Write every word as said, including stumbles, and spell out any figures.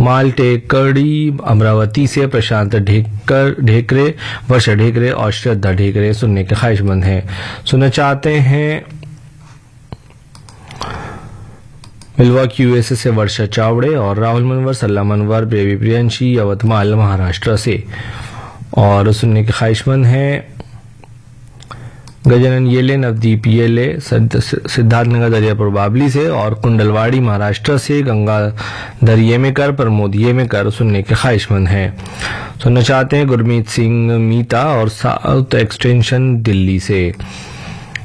मालटेकड़ी अमरावती से प्रशांत ढेकर ढेकरे, वर्षा ढेकरे और श्रद्धा ढेकरे सुनने के ख्वाहिशमंद हैं। सुनना चाहते हैं मिल्वाकी यूएसए से वर्षा चावड़े और राहुल मनवर, सल्ला मनवर, बेबी प्रियंशी यवतमाल महाराष्ट्र से। और सुनने के ख्वाहिशमंद हैं गजानन येले, नवदीप येले सिद्धार्थनगर दरियापुर बाबली से और कुंडलवाड़ी महाराष्ट्र से। गंगाधर येमेकर, प्रमोद येमेकर सुनने के ख्वाहिशमंद हैं। सुनना चाहते हैं गुरमीत सिंह मीता और साउथ एक्सटेंशन दिल्ली से।